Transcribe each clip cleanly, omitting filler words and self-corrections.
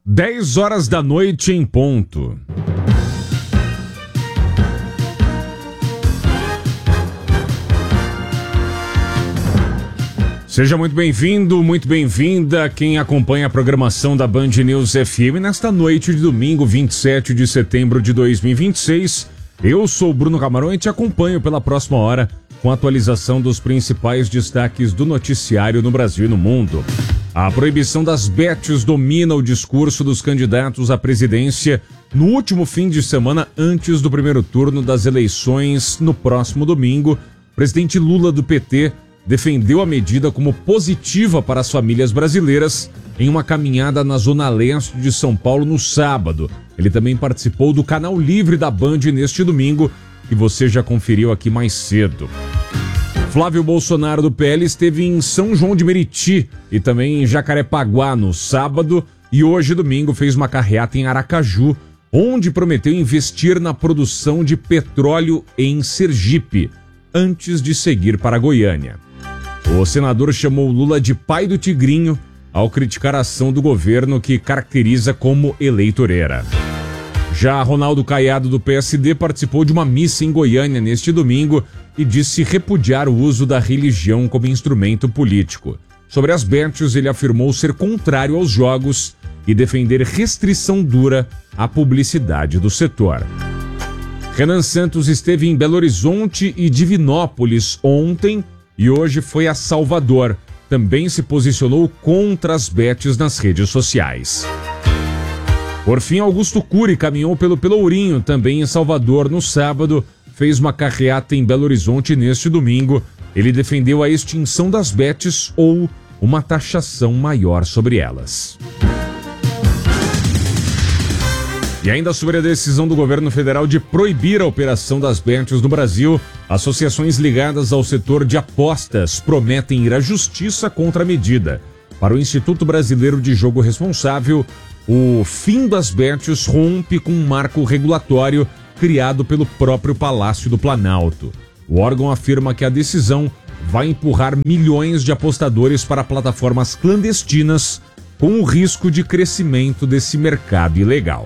10 horas da noite em ponto. Seja muito bem-vindo, muito bem-vinda quem acompanha a programação da Band News FM nesta noite de domingo, 27 de setembro de 2026. Eu sou o Bruno Camarão e te acompanho pela próxima hora com a atualização dos principais destaques do noticiário no Brasil e no mundo. A proibição das bets domina o discurso dos candidatos à presidência no último fim de semana antes do primeiro turno das eleições no próximo domingo. O presidente Lula do PT defendeu a medida como positiva para as famílias brasileiras em uma caminhada na zona leste de São Paulo no sábado. Ele também participou do Canal Livre da Band neste domingo, que você já conferiu aqui mais cedo. Flávio Bolsonaro do PL esteve em São João de Meriti e também em Jacarepaguá no sábado e hoje, domingo, fez uma carreata em Aracaju, onde prometeu investir na produção de petróleo em Sergipe, antes de seguir para Goiânia. O senador chamou Lula de pai do tigrinho ao criticar a ação do governo que caracteriza como eleitoreira. Já Ronaldo Caiado do PSD participou de uma missa em Goiânia neste domingo e disse repudiar o uso da religião como instrumento político. Sobre as bets, ele afirmou ser contrário aos jogos e defender restrição dura à publicidade do setor. Renan Santos esteve em Belo Horizonte e Divinópolis ontem e hoje foi a Salvador. Também se posicionou contra as bets nas redes sociais. Por fim, Augusto Cury caminhou pelo Pelourinho, também em Salvador, no sábado. Fez uma carreata em Belo Horizonte neste domingo. Ele defendeu a extinção das bets ou uma taxação maior sobre elas. E ainda sobre a decisão do governo federal de proibir a operação das bets no Brasil, associações ligadas ao setor de apostas prometem ir à justiça contra a medida. Para o Instituto Brasileiro de Jogo Responsável, o fim das bets rompe com um marco regulatório criado pelo próprio Palácio do Planalto. O órgão afirma que a decisão vai empurrar milhões de apostadores para plataformas clandestinas, com o risco de crescimento desse mercado ilegal.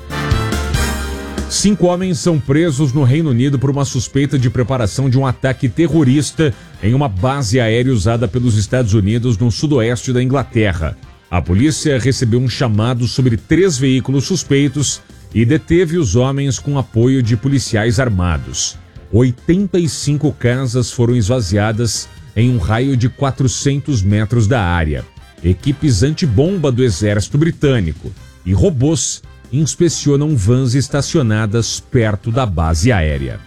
5 homens são presos no Reino Unido por uma suspeita de preparação de um ataque terrorista em uma base aérea usada pelos Estados Unidos no sudoeste da Inglaterra. A polícia recebeu um chamado sobre 3 veículos suspeitos e deteve os homens com apoio de policiais armados. 85 casas foram esvaziadas em um raio de 400 metros da área. Equipes antibomba do exército britânico e robôs inspecionam vans estacionadas perto da base aérea.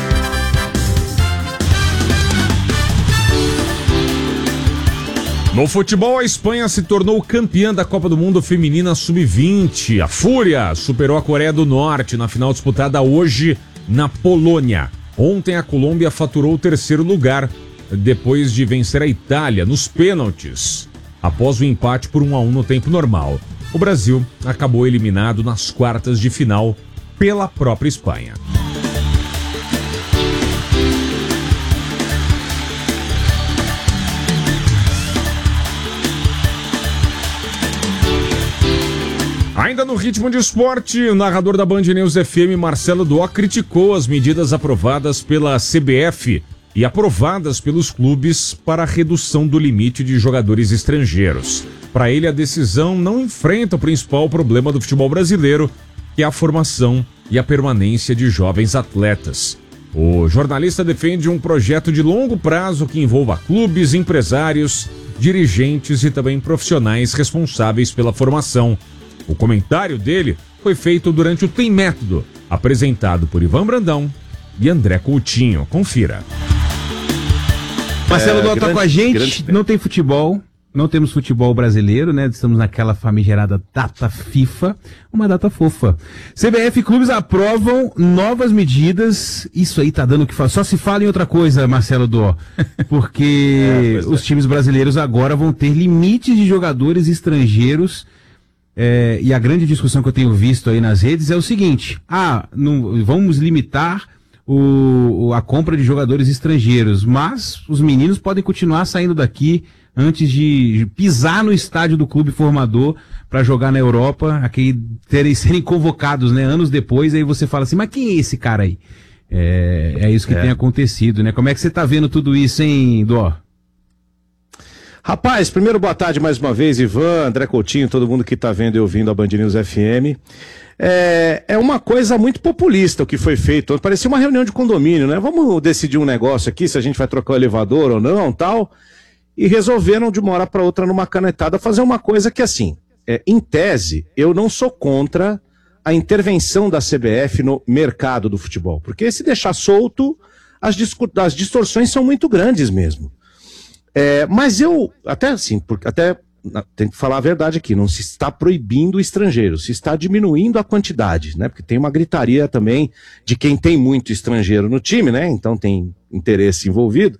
No futebol, a Espanha se tornou campeã da Copa do Mundo Feminina Sub-20. A Fúria superou a Coreia do Norte na final disputada hoje na Polônia. Ontem, a Colômbia faturou o 3º lugar, depois de vencer a Itália nos pênaltis, após o empate por 1-1 no tempo normal. O Brasil acabou eliminado nas quartas de final pela própria Espanha. Ainda no ritmo de esporte, o narrador da Band News FM, Marcelo Duó, criticou as medidas aprovadas pela CBF e aprovadas pelos clubes para a redução do limite de jogadores estrangeiros. Para ele, a decisão não enfrenta o principal problema do futebol brasileiro, que é a formação e a permanência de jovens atletas. O jornalista defende um projeto de longo prazo que envolva clubes, empresários, dirigentes e também profissionais responsáveis pela formação. O comentário dele foi feito durante o Tem Método, apresentado por Ivan Brandão e André Coutinho. Confira. Marcelo Duó tá com a gente, não tem futebol, não temos futebol brasileiro, né? Estamos naquela famigerada data FIFA, uma data fofa. CBF e clubes aprovam novas medidas, isso aí tá dando o que falar. Só se fala em outra coisa, Marcelo Duó, porque os times brasileiros agora vão ter limites de jogadores estrangeiros. E a grande discussão que eu tenho visto aí nas redes é o seguinte: vamos limitar a compra de jogadores estrangeiros, mas os meninos podem continuar saindo daqui antes de pisar no estádio do clube formador para jogar na Europa, aqui serem convocados, né, anos depois, aí você fala assim, mas quem é esse cara aí? É isso que tem acontecido, né? Como é que você tá vendo tudo isso, hein, Dó? Rapaz, primeiro boa tarde mais uma vez, Ivan, André Coutinho, todo mundo que tá vendo e ouvindo a Band News FM. É uma coisa muito populista o que foi feito. Parecia uma reunião de condomínio, né? Vamos decidir um negócio aqui, se a gente vai trocar o elevador ou não, tal. E resolveram de uma hora para outra, numa canetada, fazer uma coisa que, assim, em tese, eu não sou contra a intervenção da CBF no mercado do futebol. Porque se deixar solto, as distorções são muito grandes mesmo. Mas eu, até assim, até tem que falar a verdade aqui, não se está proibindo o estrangeiro, se está diminuindo a quantidade, né? Porque tem uma gritaria também de quem tem muito estrangeiro no time, né? Então tem interesse envolvido,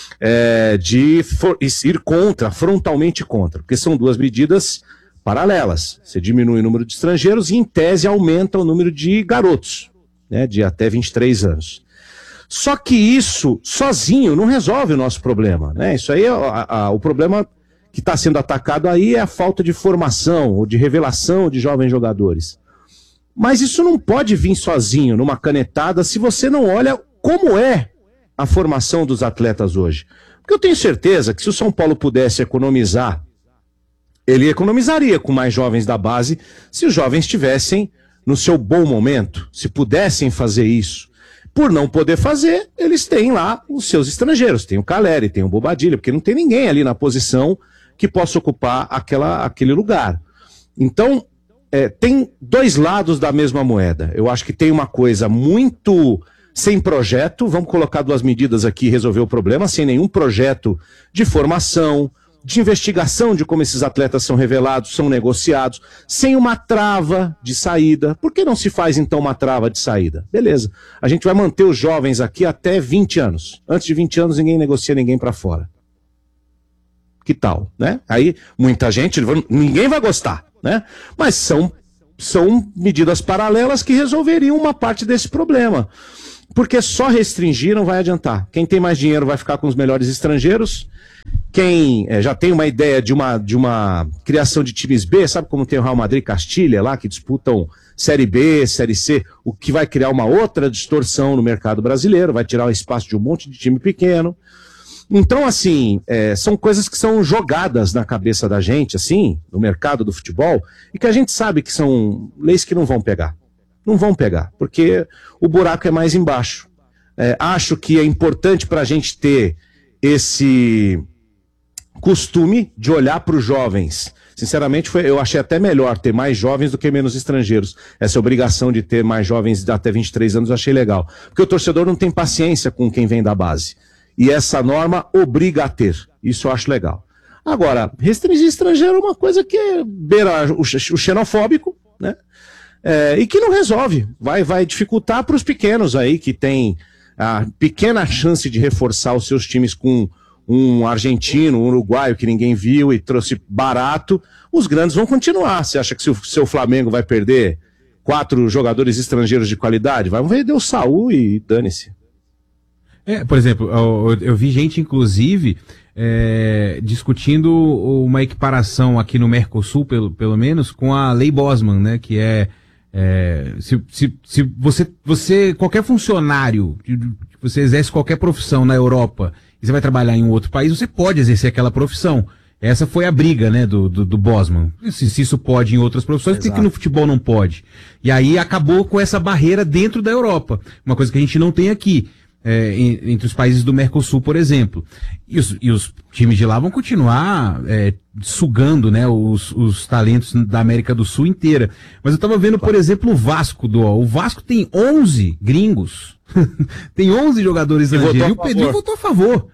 de ir contra, frontalmente contra, porque são duas medidas paralelas. Você diminui o número de estrangeiros e, em tese, aumenta o número de garotos, né? De até 23 anos. Só que isso, sozinho, não resolve o nosso problema, né? Isso aí, o problema que está sendo atacado aí é a falta de formação ou de revelação de jovens jogadores. Mas isso não pode vir sozinho, numa canetada, se você não olha como é a formação dos atletas hoje. Porque eu tenho certeza que se o São Paulo pudesse economizar, ele economizaria com mais jovens da base, se os jovens estivessem no seu bom momento, se pudessem fazer isso. Por não poder fazer, eles têm lá os seus estrangeiros. Tem o Caleri, tem o Bobadilha, porque não tem ninguém ali na posição que possa ocupar aquele lugar. Então, tem dois lados da mesma moeda. Eu acho que tem uma coisa muito sem projeto, vamos colocar duas medidas aqui e resolver o problema, sem nenhum projeto de formação, de investigação de como esses atletas são revelados, são negociados, sem uma trava de saída. Por que não se faz, então, uma trava de saída? Beleza, a gente vai manter os jovens aqui até 20 anos. Antes de 20 anos, ninguém negocia ninguém para fora. Que tal, né? Aí, muita gente, ninguém vai gostar, né? Mas são medidas paralelas que resolveriam uma parte desse problema. Porque só restringir não vai adiantar. Quem tem mais dinheiro vai ficar com os melhores estrangeiros. Quem já tem uma ideia de uma criação de times B, sabe como tem o Real Madrid e Castilha lá, que disputam Série B, Série C, o que vai criar uma outra distorção no mercado brasileiro, vai tirar o espaço de um monte de time pequeno. Então, assim, são coisas que são jogadas na cabeça da gente, assim, no mercado do futebol, e que a gente sabe que são leis que não vão pegar. Não vão pegar, porque o buraco é mais embaixo. Acho que é importante para a gente ter esse costume de olhar para os jovens. Sinceramente, eu achei até melhor ter mais jovens do que menos estrangeiros. Essa obrigação de ter mais jovens até 23 anos eu achei legal. Porque o torcedor não tem paciência com quem vem da base. E essa norma obriga a ter. Isso eu acho legal. Agora, restringir estrangeiro é uma coisa que beira o xenofóbico, né? E que não resolve. Vai dificultar para os pequenos aí, que tem a pequena chance de reforçar os seus times com um argentino, um uruguaio que ninguém viu e trouxe barato. Os grandes vão continuar. Você acha que o seu Flamengo vai perder 4 jogadores estrangeiros de qualidade? Vai vender o Saúl e dane-se. Por exemplo, eu vi gente, inclusive, discutindo uma equiparação aqui no Mercosul, pelo menos, com a Lei Bosman, né? Que se você, qualquer funcionário, você exerce qualquer profissão na Europa e você vai trabalhar em um outro país, você pode exercer aquela profissão. Essa foi a briga, né, do Bosman. Se isso pode em outras profissões, por que no futebol não pode? E aí acabou com essa barreira dentro da Europa. Uma coisa que a gente não tem aqui. Entre os países do Mercosul, por exemplo. E os times de lá vão continuar sugando, né, os talentos da América do Sul inteira. Mas eu tava vendo, por exemplo, o Vasco. O Vasco tem 11 gringos. Tem 11 jogadores estrangeiros. E o Pedrinho votou a favor.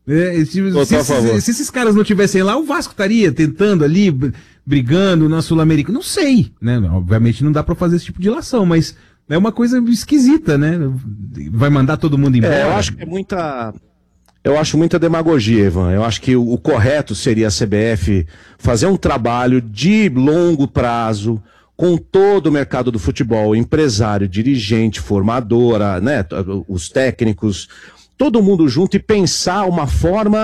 Se esses caras não tivessem lá, o Vasco estaria tentando ali, brigando na Sul-América. Não sei, né? Obviamente não dá pra fazer esse tipo de ilação, mas é uma coisa esquisita, né? Vai mandar todo mundo embora. Eu acho que eu acho muita demagogia, Ivan. Eu acho que o correto seria a CBF fazer um trabalho de longo prazo com todo o mercado do futebol, empresário, dirigente, formadora, né? Os técnicos, todo mundo junto e pensar uma forma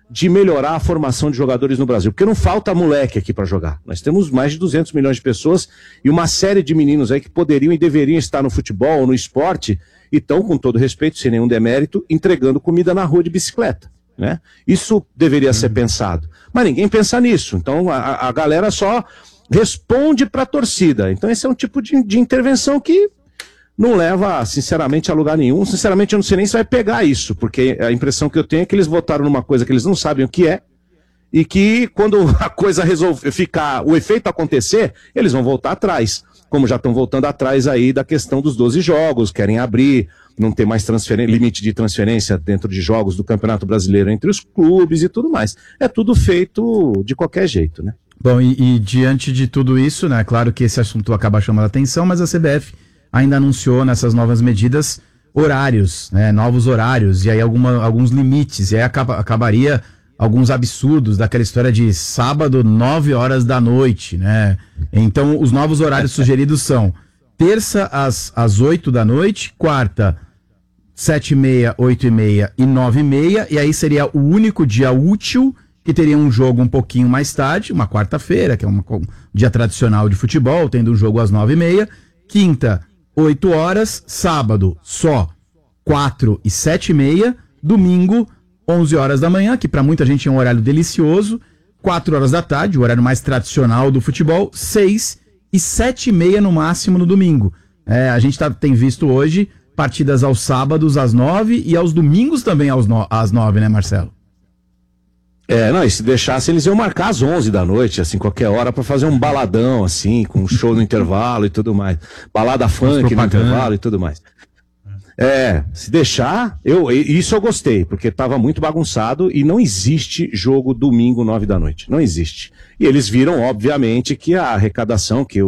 de melhorar a formação de jogadores no Brasil, porque não falta moleque aqui para jogar. Nós temos mais de 200 milhões de pessoas e uma série de meninos aí que poderiam e deveriam estar no futebol ou no esporte e estão, com todo respeito, sem nenhum demérito, entregando comida na rua de bicicleta, né? Isso deveria ser pensado, mas ninguém pensa nisso. Então a galera só responde para a torcida. Então esse é um tipo de intervenção que não leva, sinceramente, a lugar nenhum. Sinceramente, eu não sei nem se vai pegar isso, porque a impressão que eu tenho é que eles votaram numa coisa que eles não sabem o que é, e que quando a coisa resolver ficar, o efeito acontecer, eles vão voltar atrás, como já estão voltando atrás aí da questão dos 12 jogos, querem abrir, não tem mais limite de transferência dentro de jogos do Campeonato Brasileiro entre os clubes e tudo mais. É tudo feito de qualquer jeito, né? Bom, e diante de tudo isso, né, claro que esse assunto acaba chamando a atenção, mas a CBF ainda anunciou nessas novas medidas horários, né, novos horários, e aí alguns limites, e aí acabaria alguns absurdos daquela história de sábado, 9 horas da noite, né? Então, os novos horários sugeridos são terça às 8 da noite, quarta, 7h30, 8h30 e 9h30, e aí seria o único dia útil que teria um jogo um pouquinho mais tarde, uma quarta-feira, que é um dia tradicional de futebol, tendo um jogo às 9h30, quinta, 8 horas, sábado só 4 e 7h30, domingo 11 horas da manhã, que para muita gente é um horário delicioso, 4 horas da tarde, o horário mais tradicional do futebol, 6 e 7h30 no máximo no domingo. A gente tem visto hoje partidas aos sábados às 9 e aos domingos também às 9, né, Marcelo? Não, e se deixasse eles iam marcar às 11 da noite, assim, qualquer hora, pra fazer um baladão, assim, com um show no intervalo e tudo mais. Balada funk no intervalo e tudo mais. Se deixar, isso eu gostei, porque tava muito bagunçado e não existe jogo domingo 9 da noite. Não existe. E eles viram, obviamente, que a arrecadação, que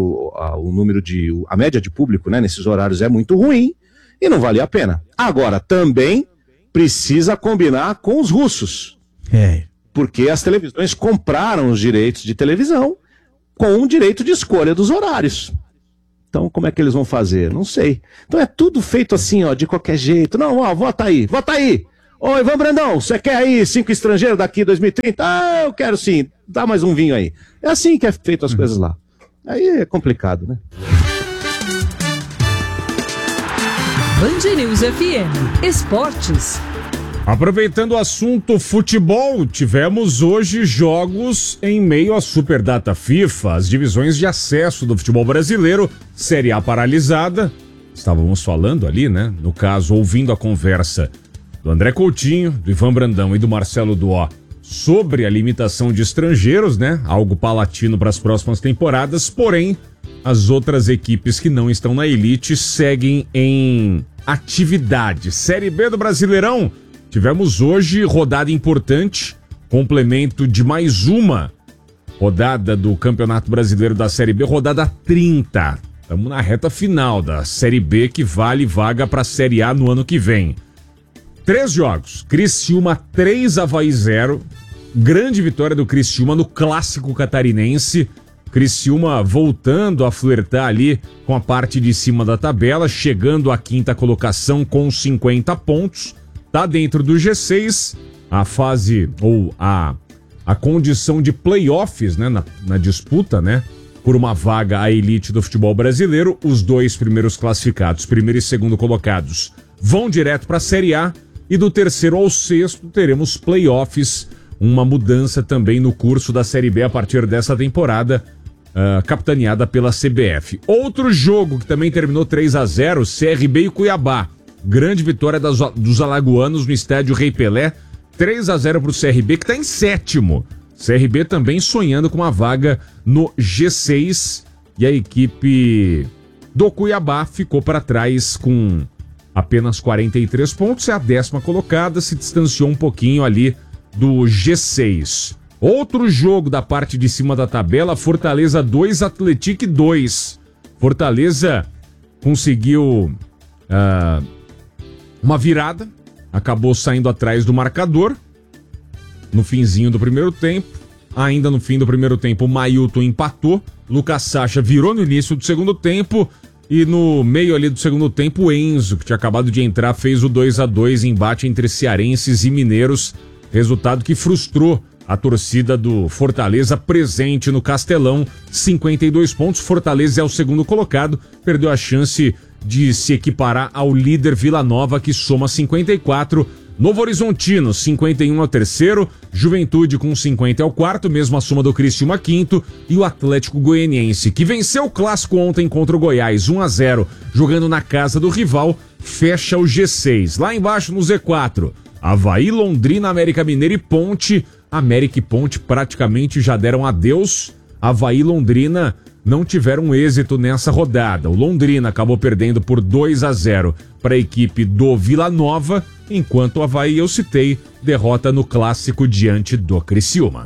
a média de público, né, nesses horários é muito ruim e não valia a pena. Agora, também precisa combinar com os russos. Porque as televisões compraram os direitos de televisão com o direito de escolha dos horários. Então, como é que eles vão fazer? Não sei. Então é tudo feito assim, ó, de qualquer jeito. Não, vota aí. Ô, Ivan Brandão, você quer aí 5 estrangeiros daqui 2030? Ah, eu quero sim. Dá mais um vinho aí. É assim que é feito as coisas lá. Aí é complicado, né? Band News FM Esportes. Aproveitando o assunto futebol, tivemos hoje jogos em meio à Superdata FIFA, as divisões de acesso do futebol brasileiro, Série A paralisada. Estávamos falando ali, né? No caso, ouvindo a conversa do André Coutinho, do Ivan Brandão e do Marcelo Duó sobre a limitação de estrangeiros, né? Algo paulatino para as próximas temporadas, porém, as outras equipes que não estão na elite seguem em atividade. Série B do Brasileirão. Tivemos hoje rodada importante, complemento de mais uma rodada do Campeonato Brasileiro da Série B, rodada 30. Estamos na reta final da Série B, que vale vaga para a Série A no ano que vem. 3 jogos, Criciúma 3, Avaí 0, grande vitória do Criciúma no Clássico Catarinense. Criciúma voltando a flertar ali com a parte de cima da tabela, chegando à 5ª colocação com 50 pontos. Tá dentro do G6, a fase ou a condição de playoffs, né, na disputa, né, por uma vaga à elite do futebol brasileiro. Os 2 primeiros classificados, primeiro e segundo colocados, vão direto para a Série A, e do terceiro ao 6º teremos playoffs, uma mudança também no curso da Série B a partir dessa temporada, capitaneada pela CBF. Outro jogo que também terminou 3-0, CRB e Cuiabá. Grande vitória dos alagoanos no estádio Rei Pelé, 3-0 para o CRB, que está em 7º. CRB também sonhando com uma vaga no G6, e a equipe do Cuiabá ficou para trás com apenas 43 pontos, é a 10ª colocada, se distanciou um pouquinho ali do G6. Outro jogo da parte de cima da tabela, Fortaleza 2, Atlético 2. Fortaleza conseguiu uma virada, acabou saindo atrás do marcador no finzinho do primeiro tempo. Ainda no fim do primeiro tempo, o Mailton empatou, Lucas Sacha virou no início do segundo tempo, e no meio ali do segundo tempo, o Enzo, que tinha acabado de entrar, fez o 2-2, embate entre cearenses e mineiros. resultado que frustrou a torcida do Fortaleza presente no Castelão. 52 pontos, Fortaleza é o segundo colocado, perdeu a chance de se equiparar ao líder Vila Nova, que soma 54. Novo Horizontino, 51 é o terceiro, Juventude com 50 é o quarto, mesma soma do Criciúma quinto, e o Atlético Goianiense, que venceu o clássico ontem contra o Goiás, 1-0, jogando na casa do rival, fecha o G6. Lá embaixo no Z4, Avaí, Londrina, América Mineiro e Ponte. América e Ponte praticamente já deram adeus. Avaí e Londrina não tiveram êxito nessa rodada. O Londrina acabou perdendo por 2-0 para a equipe do Vila Nova, enquanto o Avaí, eu citei, derrota no clássico diante do Criciúma.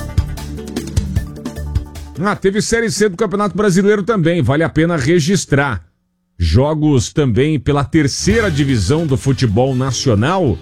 Teve Série C do Campeonato Brasileiro também, vale a pena registrar. Jogos também pela terceira divisão do futebol nacional.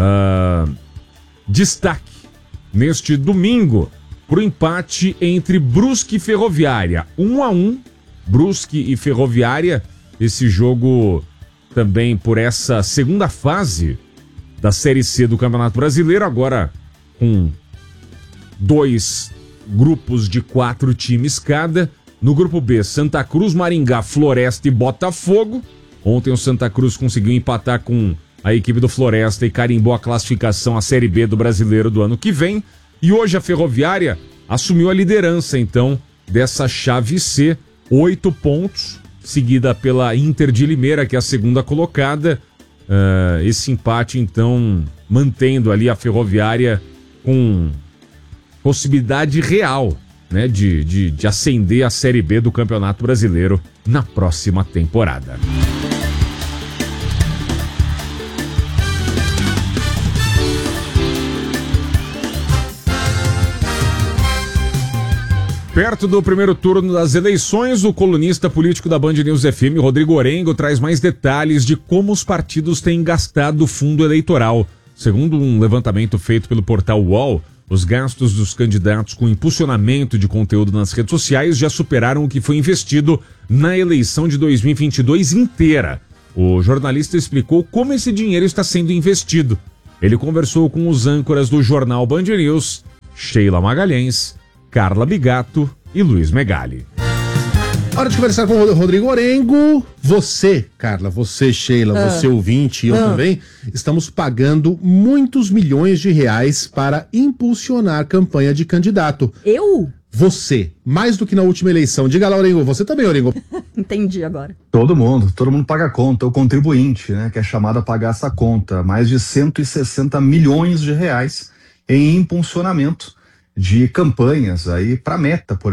Destaque neste domingo pro empate entre Brusque e Ferroviária, 1-1, Brusque e Ferroviária. Esse jogo também por essa segunda fase da Série C do Campeonato Brasileiro, agora com 2 grupos de 4 times cada. No grupo B, Santa Cruz, Maringá, Floresta e Botafogo. Ontem o Santa Cruz conseguiu empatar com a equipe do Floresta e carimbou a classificação à Série B do Brasileiro do ano que vem. E hoje a Ferroviária assumiu a liderança, então, dessa chave C, 8 pontos, seguida pela Inter de Limeira, que é a segunda colocada. Esse empate, então, mantendo ali a Ferroviária com possibilidade real, né, de ascender à Série B do Campeonato Brasileiro na próxima temporada. Perto do primeiro turno das eleições, o colunista político da Band News FM, Rodrigo Orengo, traz mais detalhes de como os partidos têm gastado o fundo eleitoral. Segundo um levantamento feito pelo portal UOL, os gastos dos candidatos com impulsionamento de conteúdo nas redes sociais já superaram o que foi investido na eleição de 2022 inteira. O jornalista explicou como esse dinheiro está sendo investido. Ele conversou com os âncoras do jornal Band News, Sheila Magalhães, Carla Bigato e Luiz Megali. Hora de conversar com o Rodrigo Orengo. Você, Carla, você, Sheila, você ouvinte e eu também, estamos pagando muitos milhões de reais para impulsionar campanha de candidato. Eu? Você, mais do que na última eleição. Diga lá, Orengo, você também, Orengo. Entendi agora. Todo mundo paga a conta, o contribuinte, né, que é chamado a pagar essa conta. Mais de 160 milhões de reais em impulsionamento de campanhas aí para Meta, por